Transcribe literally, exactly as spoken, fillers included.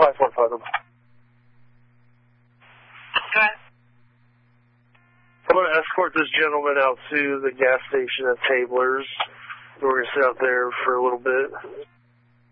five four five them. Go ahead. I'm going to escort this gentleman out to the gas station at Tabler's. We're going to sit out there for a little bit.